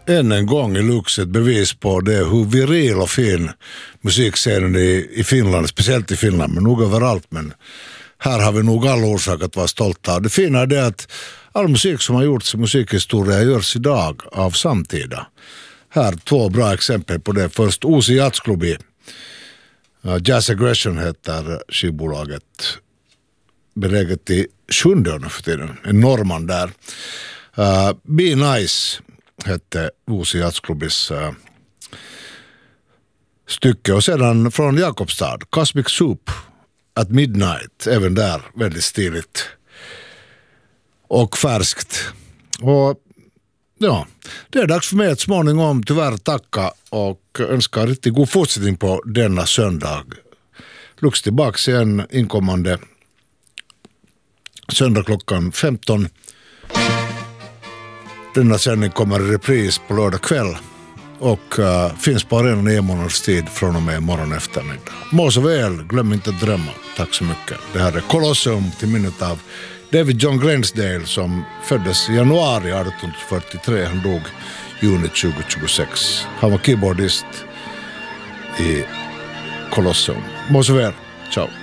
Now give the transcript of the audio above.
än en gång i Lux ett bevis på det hur viril och fin musikscenen i Finland, speciellt i Finland, men nog överallt. Men här har vi nog alla orsak att vara stolta. Det fina är det att all musik som har gjorts i musikhistoria görs idag av samtida. Här 2 bra exempel på det. Först Osi Jazz-klubb. Jazz Aggression heter skivbolaget. Beläget i Sjunde nu för tiden. En norrman där. Be Nice hette Osi Jazz-klubbis stycke. Och sedan från Jakobstad, Cosmic Soup at Midnight. Även där väldigt stiligt och färskt. Och ja, det är dags för mig att småningom tyvärr tacka och önska riktigt god fortsättning på denna söndag. Lux tillbaka igen inkommande söndag klockan 15. Denna sändning kommer i repris på lördag kväll och finns på arenan i 1 månaders tid från och med morgon eftermiddag. Må så väl, glöm inte att drömma. Tack så mycket. Det här är Colosseum till minnet av David John Grandsdale som föddes i januari 1843. Han dog juni 2026. Han var keyboardist i Colosseum. Må så väl. Ciao.